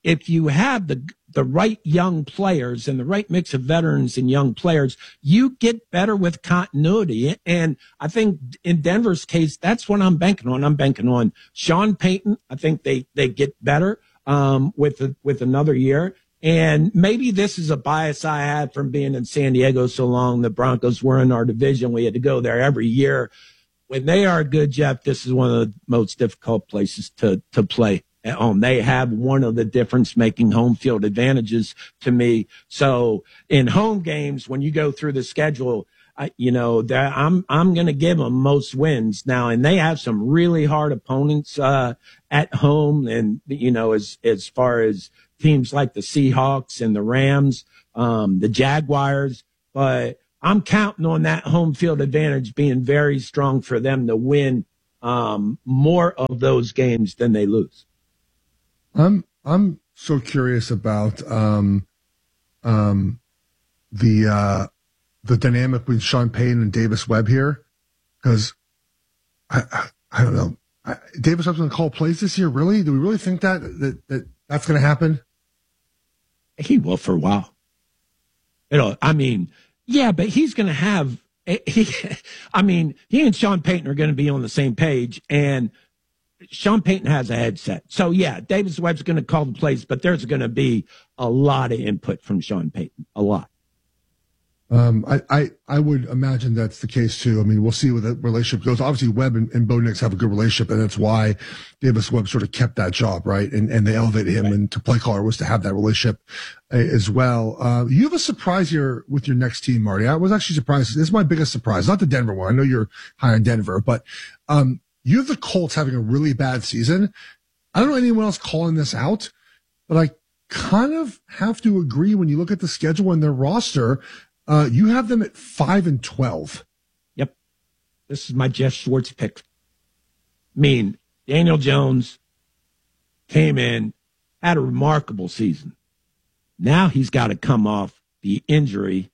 S2: if you have the right young players and the right mix of veterans and young players, you get better with continuity. And I think in Denver's case, that's what I'm banking on. I'm banking on Sean Payton. I think they get better with another year. And maybe this is a bias I had from being in San Diego so long. The Broncos were in our division. We had to go there every year. When they are good, Jeff, this is one of the most difficult places to play at home. They have one of the difference-making home field advantages to me. So in home games, when you go through the schedule, I'm going to give them most wins now, and they have some really hard opponents at home. And as far as teams like the Seahawks and the Rams, the Jaguars, but I'm counting on that home field advantage being very strong for them to win more of those games than they lose.
S1: I'm so curious about the dynamic between Sean Payton and Davis Webb here, because I don't know. Davis Webb's going to call plays this year. Really? Do we really think that's going to happen?
S2: He will for a while. Yeah, but he's going to have. He and Sean Payton are going to be on the same page, and Sean Payton has a headset. So, yeah, Davis Webb's going to call the plays, but there's going to be a lot of input from Sean Payton, a lot.
S1: I would imagine that's the case, too. I mean, we'll see where the relationship goes. Obviously, Webb and Bo Nix have a good relationship, and that's why Davis Webb sort of kept that job, right? And they elevated him into play caller was to have that relationship as well. You have a surprise here with your next team, Marty. I was actually surprised. This is my biggest surprise, not the Denver one. I know you're high on Denver, but you have the Colts having a really bad season. I don't know anyone else calling this out, but I kind of have to agree when you look at the schedule and their roster. You have them at 5-12.
S2: Yep. This is my Jeff Schwartz pick. Daniel Jones came in, had a remarkable season. Now he's got to come off the injury.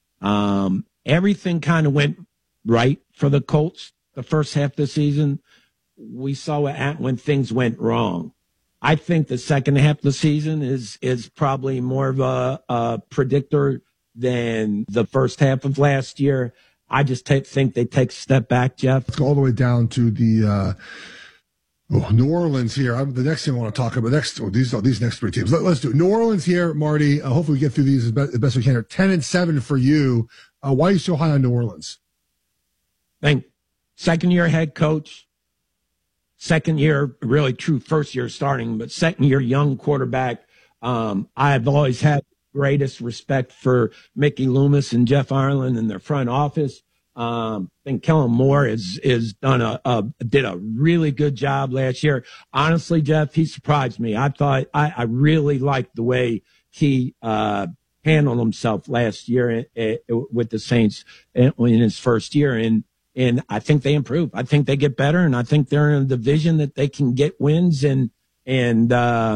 S2: Everything kind of went right for the Colts the first half of the season. We saw what happened when things went wrong. I think the second half of the season is probably more of a predictor than the first half of last year. I just think they take a step back, Jeff.
S1: Let's go all the way down to the New Orleans here. The next thing I want to talk about, these next three teams. Let's do it. New Orleans here, Marty. Hopefully we get through these as best we can. 10-7 for you. Why are you so high on New Orleans?
S2: Think second-year head coach, second-year, really true first-year starting, but second-year young quarterback. I've always had greatest respect for Mickey Loomis and Jeff Ireland in their front office. I think Kellen Moore did a really good job last year. Honestly, Jeff, he surprised me. I thought I really liked the way he handled himself last year with the Saints in his first year. And I think they improve. I think they get better, and I think they're in a division that they can get wins. And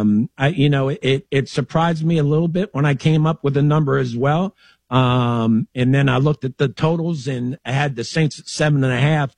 S2: it surprised me a little bit when I came up with a number as well. And then I looked at the totals and I had the Saints at 7.5.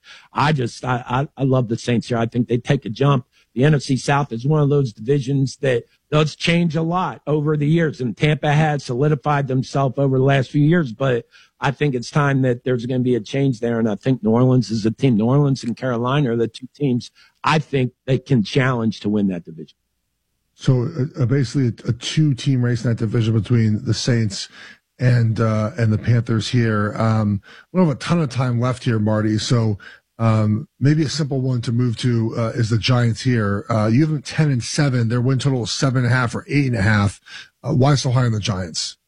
S2: I love the Saints here. I think they take a jump. The NFC South is one of those divisions that does change a lot over the years, and Tampa has solidified themselves over the last few years, but I think it's time that there's going to be a change there. And I think New Orleans is a team. New Orleans and Carolina are the two teams I think they can challenge to win that division.
S1: So basically a two-team race in that division between the Saints and the Panthers here. We don't have a ton of time left here, Marty. So maybe a simple one to move to is the Giants here. You have them 10-7. Their win total is 7.5 or 8.5. Why so high on the Giants?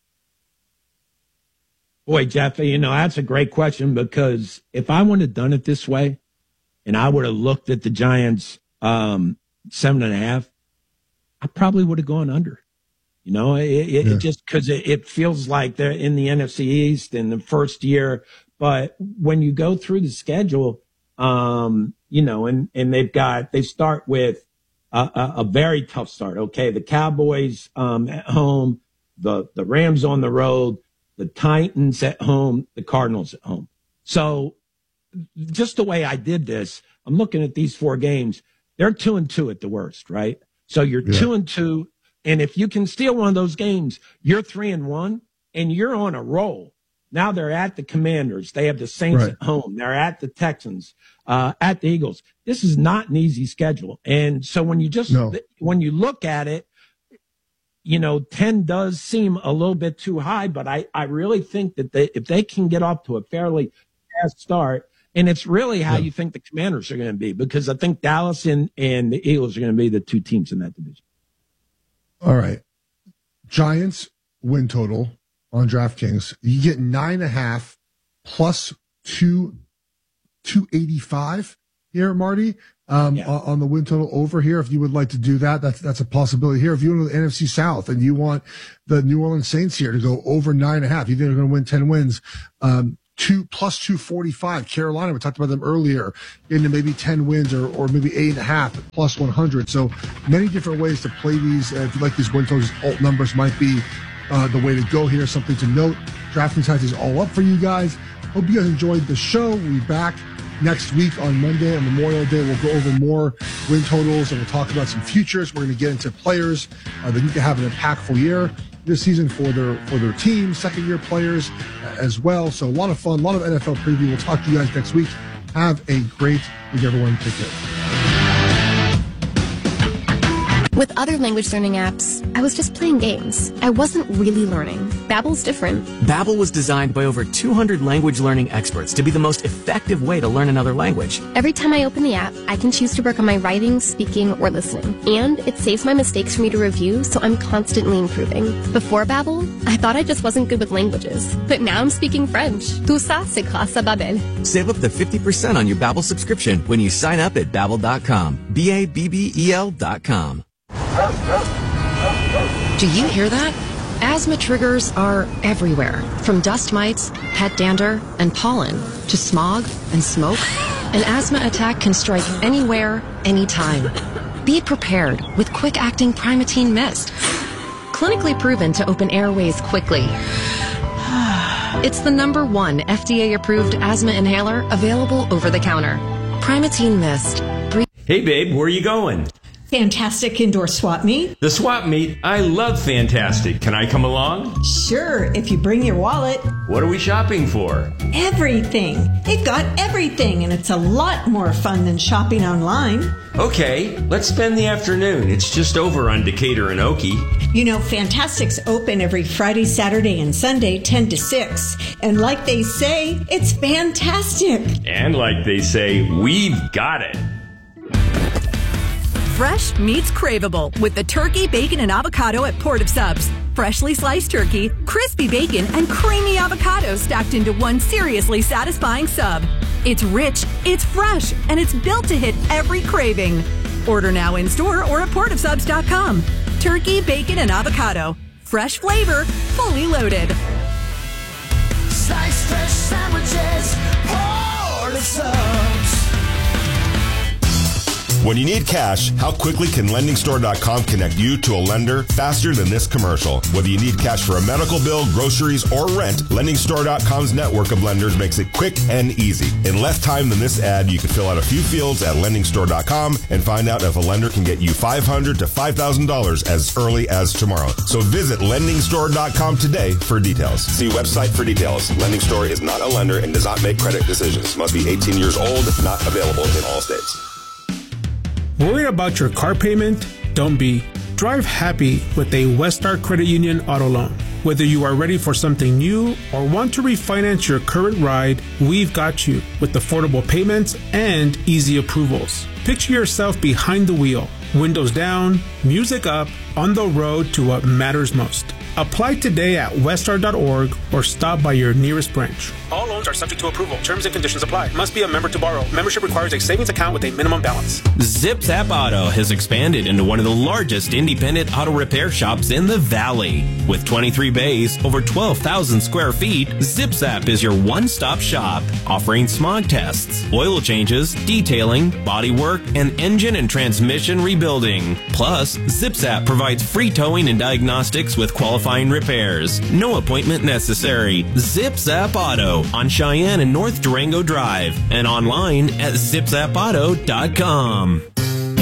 S2: Boy, Jeff, that's a great question, because if I would have done it this way and I would have looked at the Giants 7.5, I probably would have gone under. It just because it feels like they're in the NFC East in the first year. But when you go through the schedule, and they start with a very tough start. Okay. The Cowboys at home, the Rams on the road, the Titans at home, the Cardinals at home. So just the way I did this, I'm looking at these four games. They're 2-2 at the worst, right? So you're 2-2 And if you can steal one of those games, you're 3-1 and you're on a roll. Now they're at the Commanders. They have the Saints at home. They're at the Texans, at the Eagles. This is not an easy schedule. And so when you when you look at it, 10 does seem a little bit too high, but I really think that if they can get off to a fairly fast start, and it's really how you think the Commanders are going to be, because I think Dallas and the Eagles are going to be the two teams in that division.
S1: All right. Giants win total on DraftKings. You get 9.5 plus 285 here, Marty, on the win total over here. If you would like to do that, that's a possibility here. If you want the NFC South and you want the New Orleans Saints here to go over 9.5, you think they're going to win 10 wins, plus 245. Carolina, we talked about them earlier, into maybe 10 wins or maybe 8.5 plus 100. So many different ways to play these. If you like these win totals, alt numbers might be the way to go here. Something to note. DraftKings has these all up for you guys. Hope you guys enjoyed the show. We'll be back next week on Monday on Memorial Day. We'll go over more win totals and we'll talk about some futures. We're going to get into players that need to have an impactful year this season for their team, second-year players as well. So a lot of fun, a lot of NFL preview. We'll talk to you guys next week. Have a great week, everyone. Take care.
S5: With other language learning apps, I was just playing games. I wasn't really learning. Babbel's different.
S6: Babbel was designed by over 200 language learning experts to be the most effective way to learn another language.
S5: Every time I open the app, I can choose to work on my writing, speaking, or listening. And it saves my mistakes for me to review, so I'm constantly improving. Before Babbel, I thought I just wasn't good with languages. But now I'm speaking French. Tout ça, c'est grâce à Babbel.
S6: Save up to 50% on your Babbel subscription when you sign up at Babbel.com. Babbel.com.
S7: Do you hear that? Asthma triggers are everywhere, from dust mites, pet dander, and pollen, to smog and smoke. An asthma attack can strike anywhere, anytime. Be prepared with quick-acting Primatene Mist. Clinically proven to open airways quickly. It's the #1 FDA-approved asthma inhaler available over the counter. Primatene Mist.
S8: Hey, babe, where are you going?
S9: Fantastic Indoor Swap Meet.
S8: The swap meet? I love Fantastic. Can I come along?
S9: Sure, if you bring your wallet.
S8: What are we shopping for?
S9: Everything. It got everything, and it's a lot more fun than shopping online.
S8: Okay, let's spend the afternoon. It's just over on Decatur and Okie.
S9: You know, Fantastic's open every Friday, Saturday, and Sunday, 10 to 6. And like they say, it's fantastic.
S8: And like they say, we've got it.
S11: Fresh meets craveable with the turkey, bacon, and avocado at Port of Subs. Freshly sliced turkey, crispy bacon, and creamy avocado stacked into one seriously satisfying sub. It's rich, it's fresh, and it's built to hit every craving. Order now in store or at portofsubs.com. Turkey, bacon, and avocado. Fresh flavor, fully loaded.
S16: Sliced fresh sandwiches, Port of Subs.
S12: When you need cash, how quickly can LendingStore.com connect you to a lender faster than this commercial? Whether you need cash for a medical bill, groceries, or rent, LendingStore.com's network of lenders makes it quick and easy. In less time than this ad, you can fill out a few fields at LendingStore.com and find out if a lender can get you $500 to $5,000 as early as tomorrow. So visit LendingStore.com today for details. See website for details. Lending Store is not a lender and does not make credit decisions. Must be 18 years old, not available in all states.
S14: Worried about your car payment? Don't be. Drive happy with a Westar Credit Union auto loan. Whether you are ready for something new or want to refinance your current ride, we've got you with affordable payments and easy approvals. Picture yourself behind the wheel, windows down, music up, on the road to what matters most. Apply today at westar.org or stop by your nearest branch. All loans are subject to approval. Terms and conditions apply. Must be a member to borrow. Membership requires a savings account with a minimum balance.
S15: ZipZap Auto has expanded into one of the largest independent auto repair shops in the Valley. With 23 bays, over 12,000 square feet, ZipZap is your one-stop shop, offering smog tests, oil changes, detailing, body work, and engine and transmission rebuilding. Plus, ZipZap provides free towing and diagnostics with qualifying repairs. No appointment necessary. ZipZap Auto on Cheyenne and North Durango Drive and online at zipzapauto.com.